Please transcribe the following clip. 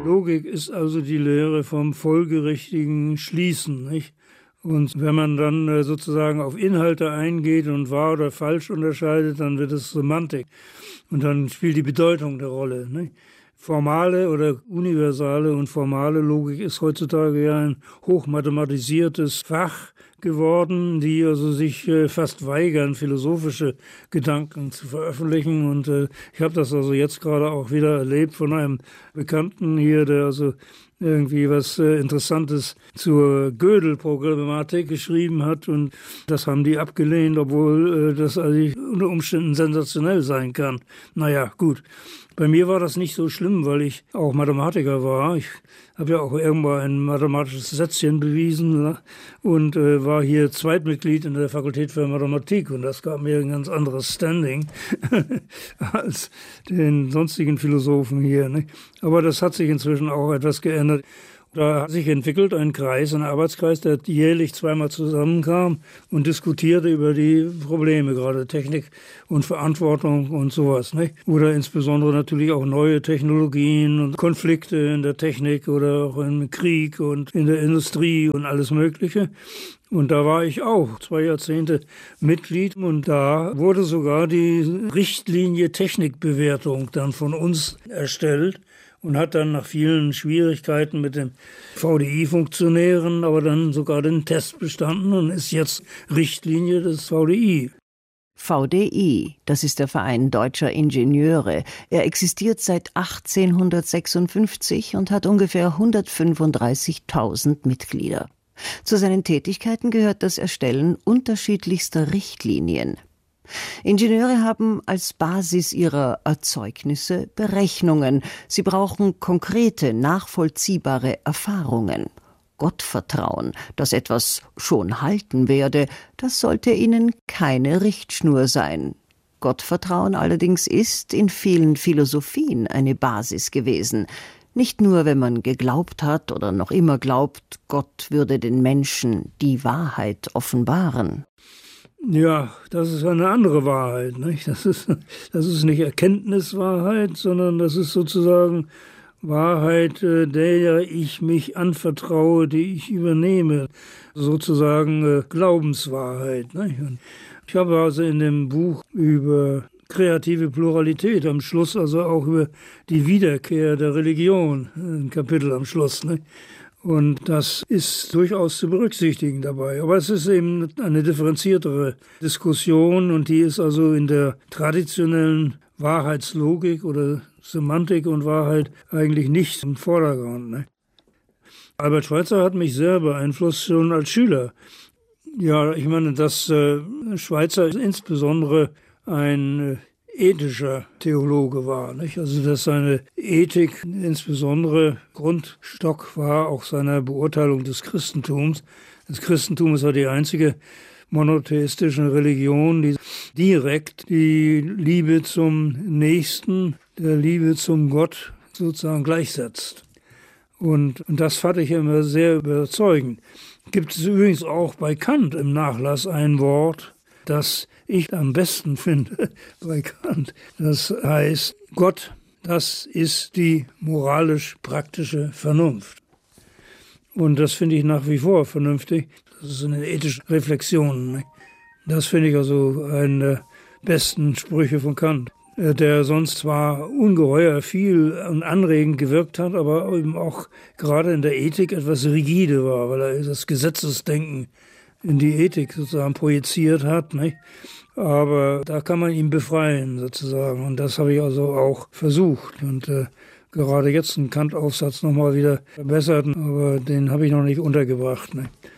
Logik ist also die Lehre vom folgerichtigen Schließen, nicht? Und wenn man dann sozusagen auf Inhalte eingeht und wahr oder falsch unterscheidet, dann wird es Semantik. Und dann spielt die Bedeutung eine Rolle, nicht? Formale oder universale und formale Logik ist heutzutage ja ein hochmathematisiertes Fach geworden, die also sich fast weigern, philosophische Gedanken zu veröffentlichen. Und ich habe das also jetzt gerade auch wieder erlebt von einem Bekannten hier, der also irgendwie was Interessantes zur Gödel-Problematik geschrieben hat. Und das haben die abgelehnt, obwohl das eigentlich unter Umständen sensationell sein kann. Naja, gut. Bei mir war das nicht so schlimm, weil ich auch Mathematiker war. Ich habe ja auch irgendwann ein mathematisches Sätzchen bewiesen und war hier Zweitmitglied in der Fakultät für Mathematik. Und das gab mir ein ganz anderes Standing als den sonstigen Philosophen hier, nicht? Aber das hat sich inzwischen auch etwas geändert. Da hat sich entwickelt ein Kreis, ein Arbeitskreis, der jährlich zweimal zusammenkam und diskutierte über die Probleme, gerade Technik und Verantwortung und sowas, nicht? Oder insbesondere natürlich auch neue Technologien und Konflikte in der Technik oder auch im Krieg und in der Industrie und alles Mögliche. Und da war ich auch 2 Jahrzehnte Mitglied und da wurde sogar die Richtlinie Technikbewertung dann von uns erstellt. Und hat dann nach vielen Schwierigkeiten mit dem VDI-Funktionären aber dann sogar den Test bestanden und ist jetzt Richtlinie des VDI. VDI, das ist der Verein Deutscher Ingenieure. Er existiert seit 1856 und hat ungefähr 135.000 Mitglieder. Zu seinen Tätigkeiten gehört das Erstellen unterschiedlichster Richtlinien. Ingenieure haben als Basis ihrer Erzeugnisse Berechnungen. Sie brauchen konkrete, nachvollziehbare Erfahrungen. Gottvertrauen, dass etwas schon halten werde, das sollte ihnen keine Richtschnur sein. Gottvertrauen allerdings ist in vielen Philosophien eine Basis gewesen. Nicht nur, wenn man geglaubt hat oder noch immer glaubt, Gott würde den Menschen die Wahrheit offenbaren. Ja, das ist eine andere Wahrheit, nicht? Das ist nicht Erkenntniswahrheit, sondern das ist sozusagen Wahrheit, der ich mich anvertraue, die ich übernehme. Sozusagen Glaubenswahrheit, nicht? Und ich habe also in dem Buch über kreative Pluralität am Schluss, also auch über die Wiederkehr der Religion, ein Kapitel am Schluss, nicht? Und das ist durchaus zu berücksichtigen dabei. Aber es ist eben eine differenziertere Diskussion und die ist also in der traditionellen Wahrheitslogik oder Semantik und Wahrheit eigentlich nicht im Vordergrund, ne? Albert Schweitzer hat mich sehr beeinflusst, schon als Schüler. Ja, ich meine, dass Schweitzer insbesondere ein ethischer Theologe war, nicht? Also dass seine Ethik insbesondere Grundstock war auch seiner Beurteilung des Christentums. Das Christentum ist ja die einzige monotheistische Religion, die direkt die Liebe zum Nächsten, der Liebe zum Gott sozusagen gleichsetzt. Und das fand ich immer sehr überzeugend. Gibt es übrigens auch bei Kant im Nachlass ein Wort, das ich am besten finde bei Kant. Das heißt, Gott, das ist die moralisch-praktische Vernunft. Und das finde ich nach wie vor vernünftig. Das ist eine ethische Reflexion. Das finde ich also einen der besten Sprüche von Kant, der sonst zwar ungeheuer viel und anregend gewirkt hat, aber eben auch gerade in der Ethik etwas rigide war, weil er das Gesetzesdenken in die Ethik sozusagen projiziert hat, nicht? Aber da kann man ihn befreien sozusagen und das habe ich also auch versucht und gerade jetzt einen Kant-Aufsatz nochmal wieder verbessert, aber den habe ich noch nicht untergebracht, nicht?